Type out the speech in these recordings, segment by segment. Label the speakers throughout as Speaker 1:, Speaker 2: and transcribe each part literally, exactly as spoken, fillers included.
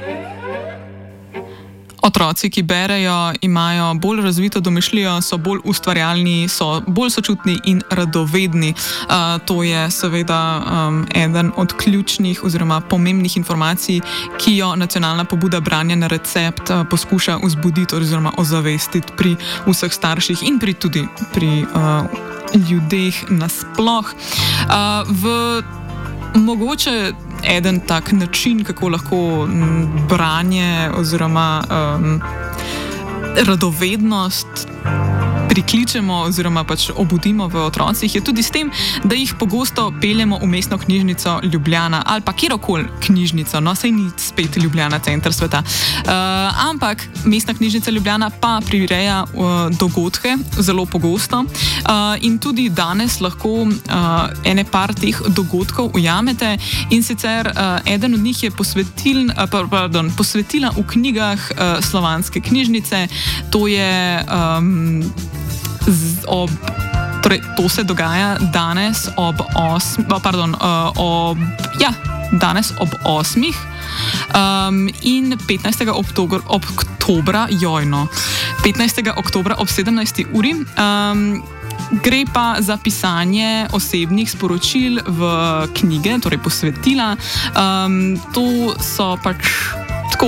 Speaker 1: Otroci, ki berejo, imajo bolj razvito domišljijo, so bolj ustvarjalni, so bolj sočutni in radovedni. Uh, to je seveda um, eden od ključnih oziroma pomembnih informacij, ki jo nacionalna pobuda branja na recept uh, poskuša vzbuditi oziroma ozavestiti pri vseh starših in pri tudi pri uh, ljudeh nasploh. Uh, v mogoče eden tak način, kako lahko branje oziroma um, radovednost prikličemo oziroma pač obudimo v otrocih, je tudi s tem, da jih pogosto peljemo v mestno knjižnico Ljubljana ali pa kjerokoli knjižnico, no saj ni spet Ljubljana center sveta. Uh, ampak mestna knjižnica Ljubljana pa prireja uh, dogodke zelo pogosto uh, in tudi danes lahko uh, ene par teh dogodkov ujamete in sicer uh, eden od njih je posvetil, uh, pardon, posvetila v knjigah uh, Slovanske knjižnice. To je um, Z, ob, torej, to se dogaja danes ob osmih, pardon, uh, ob, ja, danes ob osmih um, in petnajstega oktobra, jojno, petnajstega oktobra ob sedemnajsti uri. Um, Gre pa za pisanje osebnih sporočil v knjige, torej posvetila. Um, to so pač tako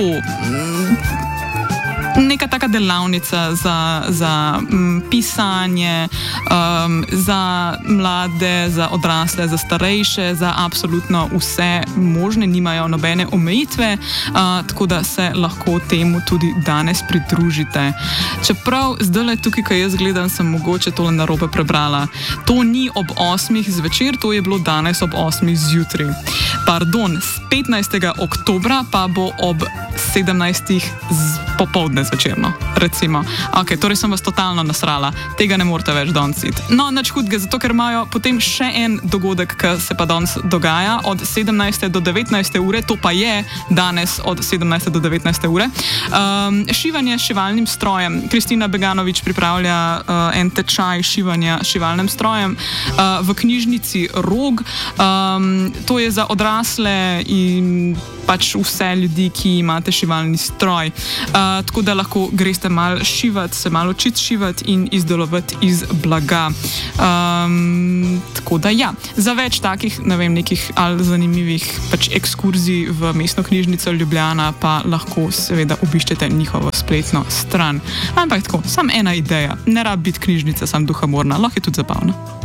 Speaker 1: neka taka delavnica za, za m, pisanje, um, za mlade, za odrasle, za starejše, za absolutno vse možne, nimajo nobene omejitve, uh, tako da se lahko temu tudi danes pridružite. Čeprav zdajle tukaj, ko jaz gledam, sem mogoče tole narobe prebrala. To ni ob osmih zvečer, to je bilo danes ob osmih zjutraj. Pardon, z petnajstega oktobra pa bo ob sedemnajstih popoldne zvečerno, recimo. Ok, torej sem vas totalno nasrala. Tega ne morete več danes iti. No, nič hudega, zato ker imajo potem še en dogodek, ki se pa danes dogaja od sedemnajste do devetnajste ure, to pa je danes od sedemnajste do devetnajste ure. Um, šivanje s šivalnim strojem. Kristina Beganovič pripravlja uh, en tečaj šivanja s šivalnim strojem uh, v knjižnici Rog. Um, to je za odrasle in pač vse ljudi, ki imate šivalni stroj. Uh, tako da lahko greste malo šivati, se malo učiti šivati in izdelovati iz blaga. Um, tako da ja, za več takih, ne vem, nekih ali zanimivih pač ekskurzij v mestno knjižnico Ljubljana pa lahko seveda obiščete njihovo spletno stran. Ampak tako, samo ena ideja. Ne rabi biti knjižnica, samo duhamorna, lahko je tudi zabavna.